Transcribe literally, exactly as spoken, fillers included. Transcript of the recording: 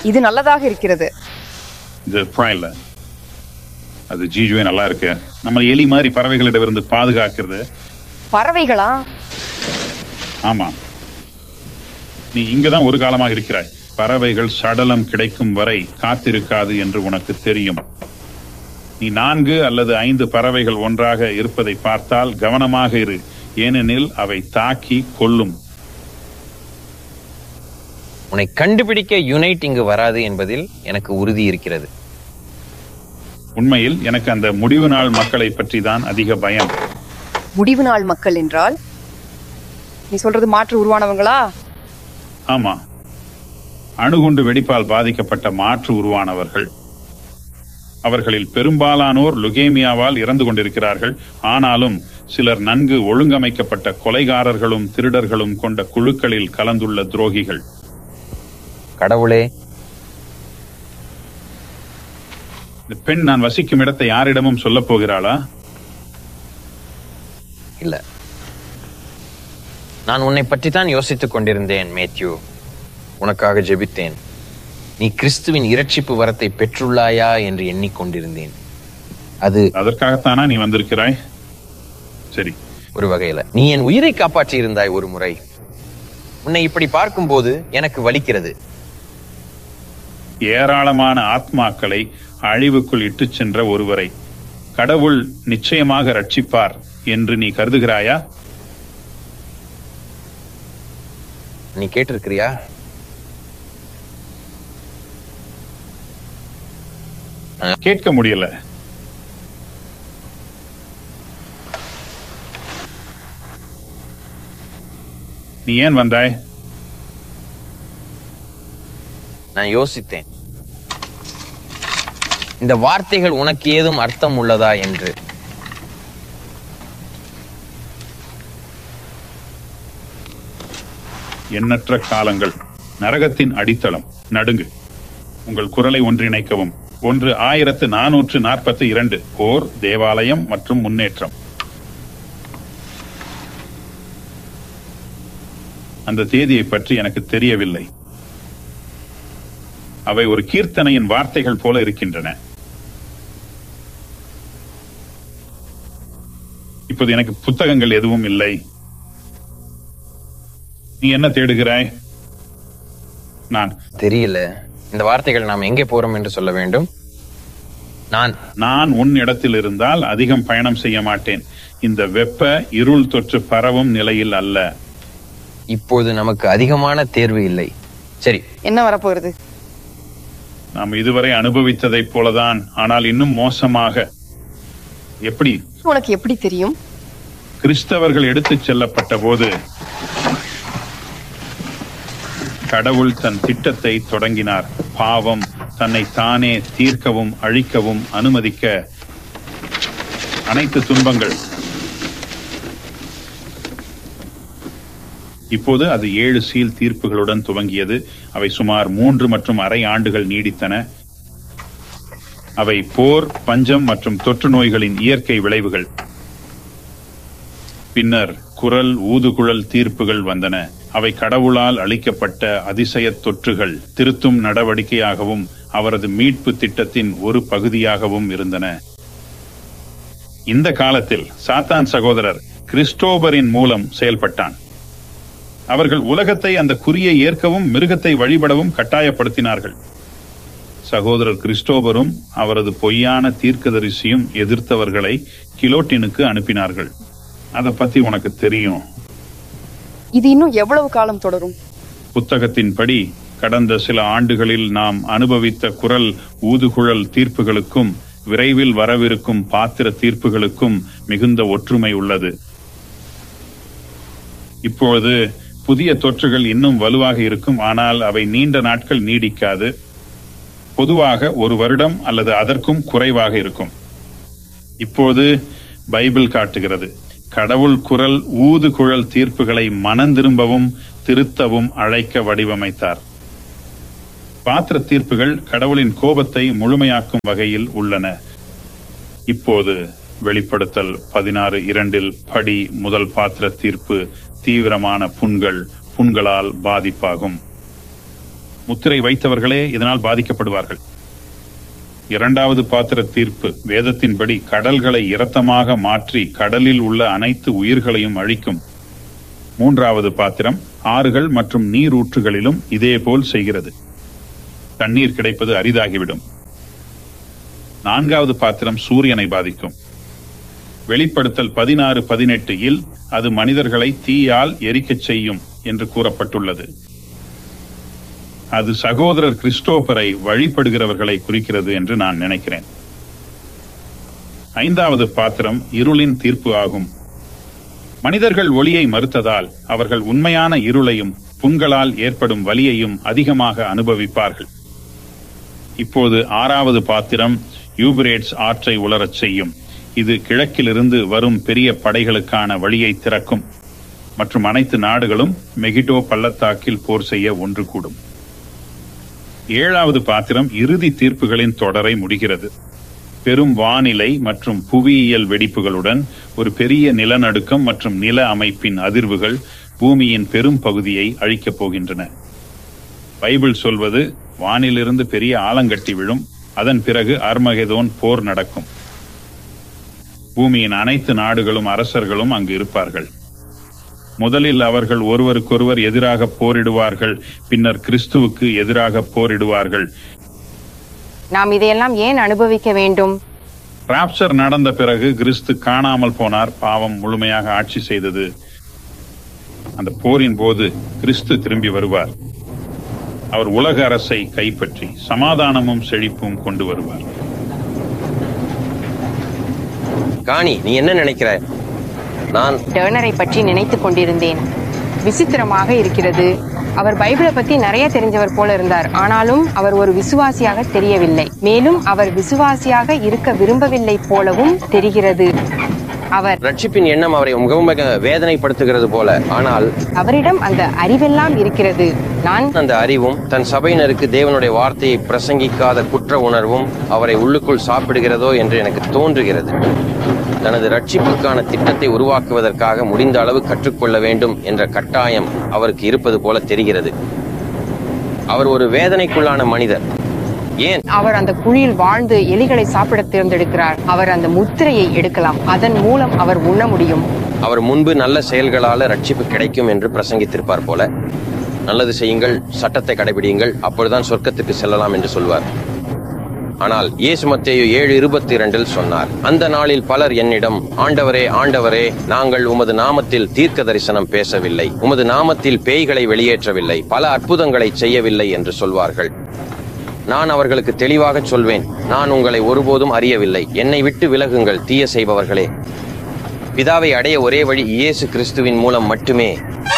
இது நல்லதாக இருக்கிறது. இது இல்ல, அது ஜீஜுவே நல்லா இருக்கு. நம்ம எலி மாதிரி பறவைகளிடமிருந்து பாதுகாக்கிறது. பறவைகளா? ஆமா, நீ இங்கதான் ஒரு காலமாக இருக்கிறாய். பறவைகள் சடலம் கிடைக்கும் வரை காத்திருக்காது என்று உனக்கு தெரியும். நீ நான்கு அல்லது ஐந்து பறவைகள் ஒன்றாக இருப்பதை பார்த்தால் கவனமாக இரு, ஏனெனில் அவை தாக்கி கொல்லும். உன்னை கண்டுபிடிக்க யுனைட் இங்கு வராது என்பதில் எனக்கு உறுதி இருக்கிறது. உண்மையில் எனக்கு அந்த முடிவு நாள் மக்களை பற்றி தான் அதிக பயம். முடிவு நாள் மக்கள் என்றால் நீ சொல்றது மாற்று உருவானவங்களா? ஆமா, அணுகுண்டு வெடிப்பால் பாதிக்கப்பட்ட மாற்று உருவானவர்கள். அவர்களில் பெரும்பாலானோர் லுகேமியாவால் இறந்து கொண்டிருக்கிறார்கள். ஆனாலும் சிலர் நன்கு ஒழுங்கமைக்கப்பட்ட கொலைகாரர்களும் திருடர்களும் கொண்ட குழுக்களில் கலந்துள்ள துரோகிகள். கடவுளே, இந்த பெண் நான் வசிக்கும் இடத்தை யாரிடமும் சொல்ல போகிறாளா? இல்ல, நான் உன்னை பற்றி தான் யோசித்துக் கொண்டிருந்தேன் மேத்யூ. உனக்காக ஜெபித்தேன். நீ கிறிஸ்துவின் இரட்சிப்பு வரத்தை பெற்றுள்ளாயா என்று எண்ணிக்கொண்டிருந்தேன். அது அதற்காகத்தானா நீ வந்திருக்கிறாய்? சரி, ஒரு வகையில நீ என் உயிரை காப்பாற்றி இருந்தாய் ஒரு முறை. உன்னை இப்படி பார்க்கும்போது எனக்கு வலிக்கிறது. ஏராளமான ஆத்மாக்களை அழிவுக்குள் இட்டுச் சென்ற ஒருவரை கடவுள் நிச்சயமாக ரட்சிப்பார் என்று நீ கருதுகிறாயா? நீ கேட்டிருக்கிறியா? கேட்க முடியல. நீ ஏன் வந்தாய்? நான் யோசித்தேன், இந்த வார்த்தைகள் உனக்கு ஏதும் அர்த்தம் உள்ளதா என்று. எண்ணற்ற காலங்கள், நரகத்தின் அடித்தளம், நடுங்கு. உங்கள் குரலை ஒன்றிணைக்கவும். ஒன்று ஆயிரத்து நானூற்று நாற்பத்தி இரண்டு போர், தேவாலயம் மற்றும் முன்னேற்றம். அந்த தேதியை பற்றி எனக்கு தெரியவில்லை. அவை ஒரு கீர்த்தனையின் வார்த்தைகள் போல இருக்கின்றன. இப்போது எனக்கு புத்தகங்கள் எதுவும் இல்லை. நீ என்ன தேடுகிறாய்? நான் தெரியல. இந்த வார்த்தைகள் நாம் எங்கே போறோம் என்று சொல்ல வேண்டும். நான் நான் உன் இடத்தில் இருந்தால் அதிகம் பயணம் செய்ய மாட்டேன். இந்த வெப்ப இருள் தொற்று பரவும் நிலையில் அல்ல. இப்போது நமக்கு அதிகமான தேர்வு இல்லை. சரி, என்ன வரப்போகிறது? நாம் இதுவரை அனுபவித்ததை போலதான், ஆனால் இன்னும் மோசமாக. எப்படி? உனக்கு எப்படி தெரியும்? கிறிஸ்தவர்கள் எடுத்துச் செல்லப்பட்ட போது கடவுள் தன் திட்டத்தை தொடங்கினார். பாவம் தன்னை தானே தீர்க்கவும் அழிக்கவும் அனுமதிக்க அனைத்து துன்பங்கள். இப்போது அது ஏழு சீல் தீர்ப்புகளுடன் துவங்கியது. அவை சுமார் மூன்று மற்றும் அரை ஆண்டுகள் நீடித்தன. அவை போர், பஞ்சம் மற்றும் தொற்று நோய்களின் இயற்கை விளைவுகள். பின்னர் குரல் ஊதுகுழல் தீர்ப்புகள் வந்தன. அவை கடவுளால் அளிக்கப்பட்ட அதிசய தொற்றுகள், திருத்தும் நடவடிக்கையாகவும் அவரது மீட்பு திட்டத்தின் ஒரு பகுதியாகவும் இருந்தன. இந்த காலத்தில் சாத்தான் சகோதரர் கிறிஸ்டோபரின் மூலம் செயல்பட்டான். அவர்கள் உலகத்தை அந்த குறியை ஏற்கவும் மிருகத்தை வழிபடவும் கட்டாயப்படுத்தினார்கள். சகோதரர் கிறிஸ்டோபரும் அவரது பொய்யான தீர்க்கதரிசியும் எதிர்த்தவர்களை கிலோட்டினுக்கு அனுப்பினார்கள். அதை பத்தி உனக்கு தெரியும். இது இன்னும் எவ்வளவு காலம் தொடரும்? புத்தகத்தின்படி கடந்த சில ஆண்டுகளில் நாம் அனுபவித்த குரல் ஊதுகுழல் தீர்ப்புகளுக்கும் விரைவில் வரவிருக்கும் பாத்திர தீர்ப்புகளுக்கும் மிகுந்த ஒற்றுமை உள்ளது. இப்பொழுது புதிய தொற்றுகள் இன்னும் வலுவாக இருக்கும், ஆனால் அவை நீண்ட நாட்கள் நீடிக்காது. பொதுவாக ஒரு வருடம் அல்லது அதற்கும் குறைவாக இருக்கும். இப்போது பைபிள் காட்டுகிறது, கடவுள் குரல் ஊதுகுழல் தீர்ப்புகளை மனந்திரும்பவும் திருத்தவும் அழைக்க வடிவமைத்தார். பாத்திர தீர்ப்புகள் கடவுளின் கோபத்தை முழுமையாக்கும் வகையில் உள்ளன. இப்போது வெளிப்படுத்தல் பதினாறு இரண்டில் படி முதல் பாத்திர தீர்ப்பு தீவிரமான புண்கள், புண்களால் பாதிப்பாகும். முத்திரை வைத்தவர்களே இதனால் பாதிக்கப்படுவார்கள். இரண்டாவது பாத்திர தீர்ப்பு வேதத்தின்படி கடல்களை இரத்தமாக மாற்றி கடலில் உள்ள அனைத்து உயிர்களையும் அழிக்கும். மூன்றாவது பாத்திரம் ஆறுகள் மற்றும் நீரூற்றுகளிலும் இதேபோல் செய்கிறது. தண்ணீர் கிடைப்பது அரிதாகிவிடும். நான்காவது பாத்திரம் சூரியனை பாதிக்கும். வெளிப்படுத்தல் பதினாறு பதினெட்டு இல் அது மனிதர்களை தீயால் எரிக்கச் செய்யும் என்று கூறப்பட்டுள்ளது. அது சகோதரர் கிறிஸ்டோபரை வழிபடுகிறவர்களை குறிக்கிறது என்று நான் நினைக்கிறேன். ஐந்தாவது பாத்திரம் இருளின் தீர்ப்பு ஆகும். மனிதர்கள் ஒளியை மறுத்ததால் அவர்கள் உண்மையான இருளையும் புண்களால் ஏற்படும் வலியையும் அதிகமாக அனுபவிப்பார்கள். இப்போது ஆறாவது பாத்திரம் யூபிரேட்ஸ் ஆற்றை உலரச் செய்யும். இது கிழக்கிலிருந்து வரும் பெரிய படைகளுக்கான வழியை திறக்கும் மற்றும் அனைத்து நாடுகளும் மெகிடோ பள்ளத்தாக்கில் போர் செய்ய ஒன்று கூடும். ஏழாவது பாத்திரம் இறுதி தீர்ப்புகளின் தொடரை முடிகிறது. பெரும் வானிலை மற்றும் புவியியல் வெடிப்புகளுடன் ஒரு பெரிய நிலநடுக்கம் மற்றும் நில அமைப்பின் அதிர்வுகள் பூமியின் பெரும் பகுதியை அழிக்கப் போகின்றன. பைபிள் சொல்வது வானிலிருந்து பெரிய ஆலங்கட்டி விழும், அதன் பிறகு அர்மகெதோன் போர் நடக்கும். பூமியின் அனைத்து நாடுகளும் அரசர்களும் அங்கு இருப்பார்கள். முதலில் அவர்கள் ஒருவருக்கொருவர் எதிராக போரிடுவார்கள், பின்னர் கிறிஸ்துவுக்கு எதிராக போரிடுவார்கள். நாம் இதையெல்லாம் ஏன் அனுபவிக்க வேண்டும்? ராப்சர் நடந்த பிறகு கிறிஸ்து காணாமல் போனார், பாவம் முழுமையாக ஆட்சி செய்தது. அந்த போரின் போது கிறிஸ்து திரும்பி வருவார். அவர் உலக அரசை கைப்பற்றி சமாதானமும் செழிப்பும் கொண்டு வருவார். காணி, நீ என்ன நினைக்கிறாய்? நான் டர்னரை பற்றி நினைத்துக் கொண்டிருந்தேன். விசித்திரமாக இருக்கிறது. அவர் பைபிளை பத்தி நிறைய தெரிஞ்சவர் போல இருந்தார். ஆனாலும் அவர் ஒரு விசுவாசியாக தெரியவில்லை. மேலும் அவர் விசுவாசியாக இருக்க விரும்பவில்லை போலவும் தெரிகிறது. அவர் ரட்சிப்பின் எண்ணம் அவரை மிகவும் வேதனைப்படுத்துகிறது போல. ஆனால் அவரிடம் அந்த அறிவெல்லாம் இருக்கிறது. நான் அந்த அறிவும் தன் சபையினருக்கு தேவனுடைய வார்த்தையை பிரசங்கிக்காத குற்ற உணர்வும் அவரை உள்ளுக்குள் சாப்பிடுகிறதோ என்று எனக்கு தோன்றுகிறது. தனது ரட்சிப்புக்கான திட்டத்தை உருவாக்குவதற்காக முடிந்த அளவு கற்றுக்கொள்ள வேண்டும் என்ற கட்டாயம் அவருக்கு இருப்பது போல தெரிகிறது. அவர் ஒரு வேதனைக்குள்ளான மனிதர். ஏன் அவர் அந்த குழியில் வாழ்ந்து எலிகளை சாப்பிட தேர்ந்தெடுக்கிறார்? அவர் அந்த முத்திரையை எடுக்கலாம், அதன் மூலம் அவர் உண்ண முடியும். அவர் முன்பு நல்ல செயல்களால ரட்சிப்பு கிடைக்கும் என்று பிரசங்கித்திருப்பார் போல. நல்லது செய்யுங்கள், சட்டத்தை கடைபிடியுங்கள், அப்பொழுதுதான் சொர்க்கத்துக்கு செல்லலாம் என்று சொல்வார். ஆனால் இயேசு மத்தேயு ஏழு இருபத்தி இரண்டில் சொன்னார், அந்த நாளில் பலர் என்னிடம், ஆண்டவரே ஆண்டவரே, நாங்கள் உமது நாமத்தில் தீர்க்க தரிசனம் பேசவில்லை, உமது நாமத்தில் பேய்களை வெளியேற்றவில்லை, பல அற்புதங்களை செய்யவில்லை என்று சொல்வார்கள். நான் அவர்களுக்கு தெளிவாக சொல்வேன், நான் உங்களை ஒருபோதும் அறியவில்லை, என்னை விட்டு விலகுங்கள் தீய செய்பவர்களே. பிதாவை அடைய ஒரே வழி இயேசு கிறிஸ்துவின் மூலம் மட்டுமே.